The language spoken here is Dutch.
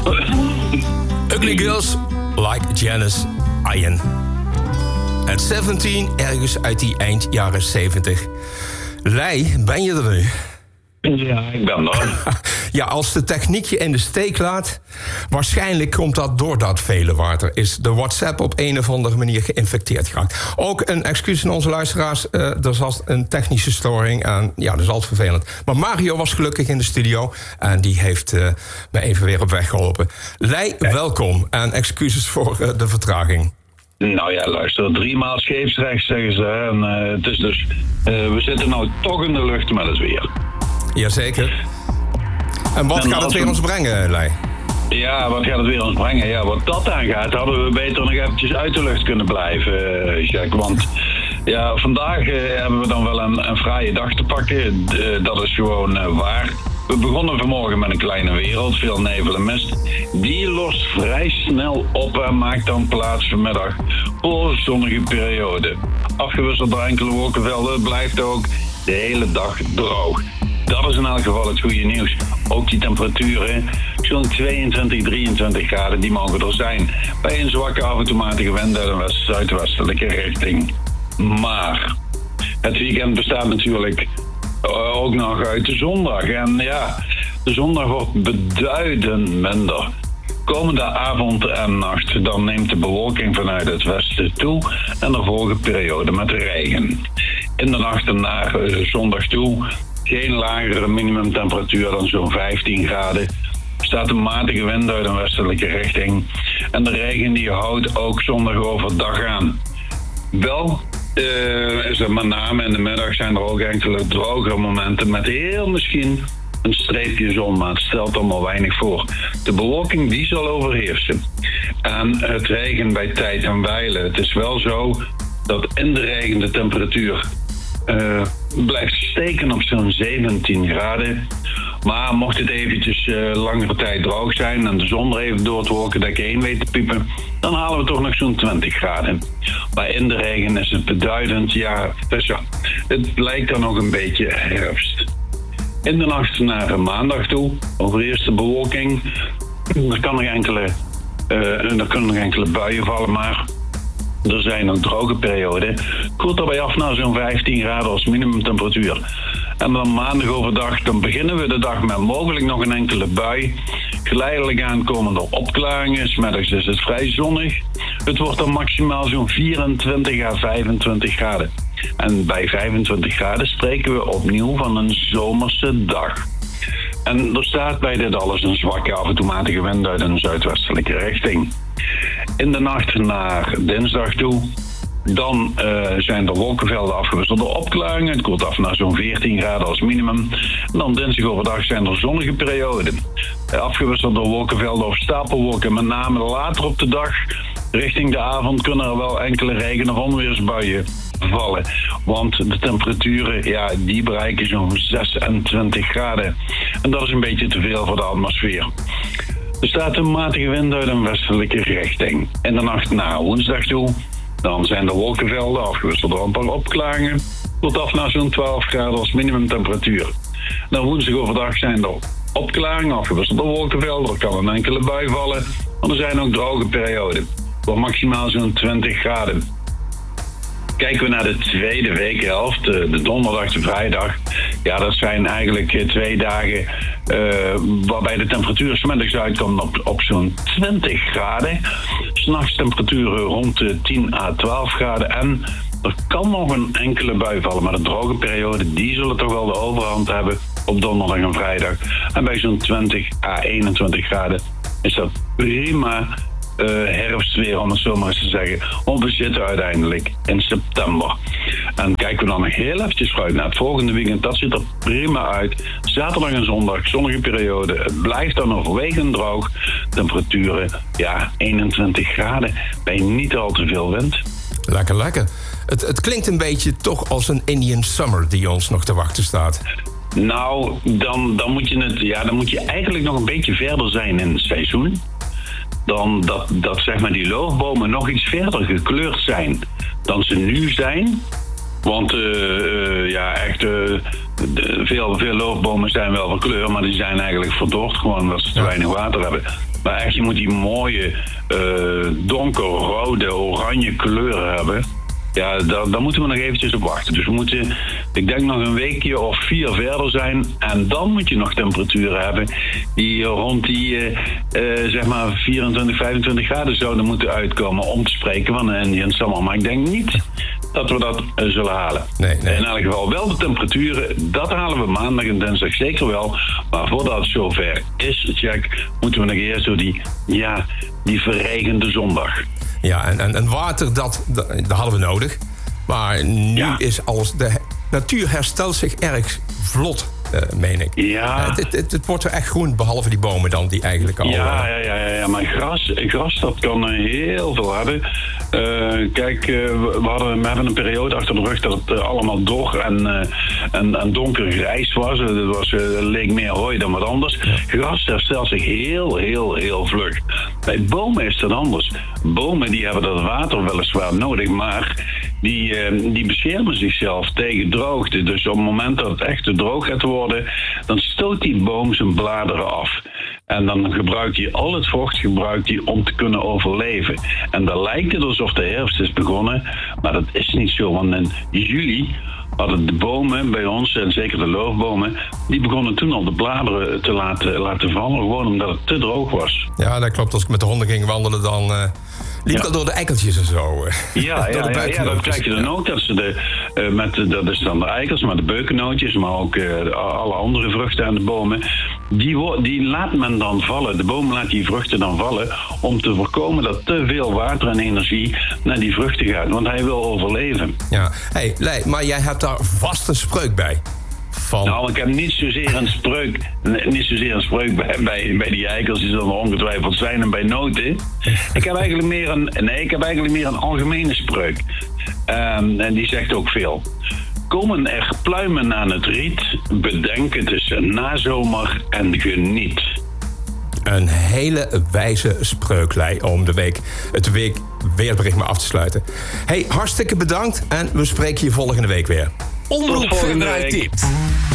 Ugly Girls Like Janis Ian. At 17, ergens uit die eind jaren 70. Lei, ben je er nu? Ja, ik ben er. Ja, als de techniek je in de steek laat, waarschijnlijk komt dat doordat vele water is de WhatsApp op een of andere manier geïnfecteerd geraakt. Ook een excuus aan onze luisteraars, er zat een technische storing en ja, dat is altijd vervelend. Maar Mario was gelukkig in de studio en die heeft me even weer op weg geholpen. Lei, welkom en excuses voor de vertraging. Nou ja, luister, 3 maal scheepsrecht zeggen ze. En het is dus, we zitten nou toch in de lucht met het weer. Jazeker. En wat gaat het weer ons brengen, Lei? Ja, wat gaat het weer ons brengen? Ja, wat dat aangaat, hadden we beter nog eventjes uit de lucht kunnen blijven, Jacques. Want ja, vandaag hebben we dan wel een fraaie dag te pakken. Dat is gewoon waar. We begonnen vanmorgen met een kleine wereld, veel nevel en mist. Die lost vrij snel op en maakt dan plaats vanmiddag voor zonnige periode. Afgewisseld door enkele wolkenvelden blijft ook de hele dag droog. Dat is in elk geval het goede nieuws. Ook die temperaturen, zo'n 22, 23 graden, die mogen er zijn. Bij een zwakke af en toe matige wind uit een zuidwestelijke richting. Maar het weekend bestaat natuurlijk ook nog uit de zondag. En ja, de zondag wordt beduidend minder. Komende avond en nacht dan neemt de bewolking vanuit het westen toe en er volgt periode met regen. In de nacht en naar zondag toe geen lagere minimumtemperatuur dan zo'n 15 graden. Er staat een matige wind uit een westelijke richting. En de regen die houdt ook zondag overdag aan. Wel is er met name in de middag zijn er ook enkele drogere momenten met heel misschien een streepje zon, maar het stelt allemaal weinig voor. De bewolking die zal overheersen. En het regen bij tijd en wijle. Het is wel zo dat in de regen de temperatuur blijft steken op zo'n 17 graden. Maar mocht het eventjes langere tijd droog zijn en de zon er even door het wolkendek heen weet te piepen, dan halen we toch nog zo'n 20 graden. Maar in de regen is het beduidend, ja, dus ja, het lijkt dan ook een beetje herfst. In de nacht naar maandag toe, overheerst de bewolking. Er kunnen nog enkele buien vallen, maar er zijn ook droge perioden. Het koelt daarbij af naar zo'n 15 graden als minimumtemperatuur. En dan maandag overdag, dan beginnen we de dag met mogelijk nog een enkele bui. Geleidelijk aankomende opklaringen. 's Middags is het vrij zonnig. Het wordt dan maximaal zo'n 24 à 25 graden. En bij 25 graden spreken we opnieuw van een zomerse dag. En er staat bij dit alles een zwakke af en toe matige wind uit een zuidwestelijke richting. In de nacht naar dinsdag toe, dan zijn de wolkenvelden afgewisseld door opklaringen. Het koelt af naar zo'n 14 graden als minimum. En dan dinsdag overdag zijn er zonnige perioden. Afgewisseld door wolkenvelden of stapelwolken. Met name later op de dag, richting de avond, kunnen er wel enkele regen- of onweersbuien vallen. Want de temperaturen, ja, die bereiken zo'n 26 graden. En dat is een beetje te veel voor de atmosfeer. Er staat een matige wind uit een westelijke richting. In de nacht naar woensdag toe, dan zijn de wolkenvelden afgewisseld door een paar opklaringen. Tot af naar zo'n 12 graden als minimumtemperatuur. Dan woensdag overdag zijn er opklaringen afgewisseld door wolkenvelden. Er kan een enkele bui vallen. Maar er zijn ook droge perioden. Voor maximaal zo'n 20 graden. Kijken we naar de tweede weekhelft, de donderdag, de vrijdag. Ja, dat zijn eigenlijk 2 dagen waarbij de temperatuur 's middags uitkomt op zo'n 20 graden. 's Nachts temperaturen rond de 10 à 12 graden. En er kan nog een enkele bui vallen, maar de droge periode, die zullen toch wel de overhand hebben op donderdag en vrijdag. En bij zo'n 20 à 21 graden is dat prima herfstweer, om het zo maar eens te zeggen. Want we zitten uiteindelijk in september. En kijken we dan nog heel eventjes vooruit naar het volgende weekend. Dat ziet er prima uit. Zaterdag en zondag, zonnige periode. Het blijft dan overwegend droog. Temperaturen, ja, 21 graden. Bij niet al te veel wind. Lekker, lekker. Het klinkt een beetje toch als een Indian Summer die ons nog te wachten staat. Nou, dan moet je eigenlijk nog een beetje verder zijn in het seizoen. Dan dat zeg maar die loofbomen nog iets verder gekleurd zijn dan ze nu zijn. Want veel loofbomen zijn wel van kleur, maar die zijn eigenlijk verdord gewoon omdat ze te weinig water hebben. Maar echt, je moet die mooie donkerrode, oranje kleuren hebben. Ja, daar moeten we nog eventjes op wachten. Dus we moeten, ik denk, nog een weekje of 4 verder zijn. En dan moet je nog temperaturen hebben die rond die, zeg maar, 24, 25 graden zouden moeten uitkomen. Om te spreken van een Indian Summer. Maar ik denk niet dat we dat zullen halen. Nee. In elk geval wel de temperaturen, dat halen we maandag en dinsdag zeker wel. Maar voordat het zover is, Jack, moeten we nog eerst door die verregende zondag. Ja, en water, dat hadden we nodig. Maar nu is alles... De natuur herstelt zich erg vlot, meen ik. Ja. Het wordt er echt groen, behalve die bomen dan, die eigenlijk al... Ja, maar gras dat kan heel veel hebben. Kijk, we hebben een periode achter de rug dat het allemaal dor en donkergrijs was. Het leek meer hooi dan wat anders. Gras herstelt zich heel, heel, heel vlug. Bij bomen is dat anders. Bomen die hebben dat water weliswaar nodig, maar die beschermen zichzelf tegen droogte. Dus op het moment dat het echt te droog gaat worden, dan stoot die boom zijn bladeren af. En dan gebruikt hij al het vocht om te kunnen overleven. En dan lijkt het alsof de herfst is begonnen, maar dat is niet zo. Want in juli hadden de bomen bij ons, en zeker de loofbomen, die begonnen toen al de bladeren te laten vallen, gewoon omdat het te droog was. Ja, dat klopt. Als ik met de honden ging wandelen, dan liep dat door de eikeltjes en zo. Ja, dat krijg je dan ook. Dat dat is dan de eikels, maar de beukennootjes, maar ook alle andere vruchten aan de bomen. Die laat men dan vallen. De boom laat die vruchten dan vallen om te voorkomen dat te veel water en energie naar die vruchten gaat. Want hij wil overleven. Ja, hey, Lei, maar jij hebt daar vast een spreuk bij. Nou, ik heb niet zozeer een spreuk bij die eikels, die zullen er ongetwijfeld zijn, en bij noten. Ik heb eigenlijk meer een algemene spreuk. En die zegt ook veel. Komen er pluimen aan het riet, bedenk het is een nazomer en geniet. Een hele wijze spreuk, Lei, om het weerbericht maar af te sluiten. Hey, hartstikke bedankt en we spreken je volgende week weer. Tot volgende week.